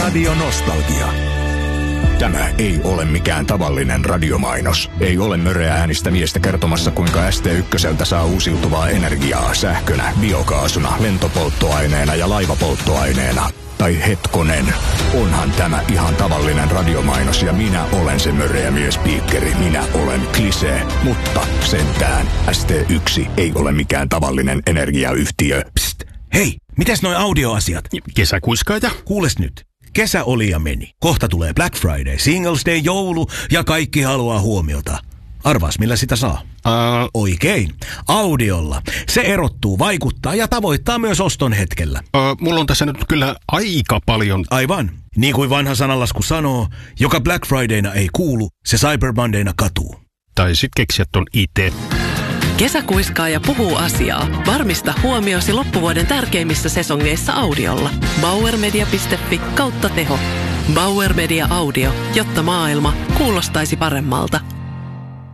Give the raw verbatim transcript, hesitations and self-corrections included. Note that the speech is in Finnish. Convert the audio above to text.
Radio Nostalgia. Tämä ei ole mikään tavallinen radiomainos. Ei ole möreä äänistä miestä kertomassa, kuinka S T ykköseltä saa uusiutuvaa energiaa sähkönä, biokaasuna, lentopolttoaineena ja laivapolttoaineena. Tai hetkonen, onhan tämä ihan tavallinen radiomainos ja minä olen se möreä miespiikkeri. Minä olen Klise, mutta sentään S T yksi ei ole mikään tavallinen energiayhtiö. Psst, hei, mitäs noi audioasiat? Kesäkuiskaaja. Kuules nyt. Kesä oli ja meni. Kohta tulee Black Friday, Singles Day, joulu ja kaikki haluaa huomiota. Arvaas, millä sitä saa? Uh, Oikein. Audiolla. Se erottuu, vaikuttaa ja tavoittaa myös oston hetkellä. Uh, mulla on tässä nyt kyllä aika paljon. Aivan. Niin kuin vanha sananlasku sanoo, joka Black Fridayna ei kuulu, se Cyber Mondayna katuu. Tai sit keksiä ton itse. Kesäkuiskaaja puhuu asiaa. Varmista huomiosi loppuvuoden tärkeimmissä sesongeissa audiolla. bauermedia piste fi kautta teho. Bauer Media Audio, jotta maailma kuulostaisi paremmalta.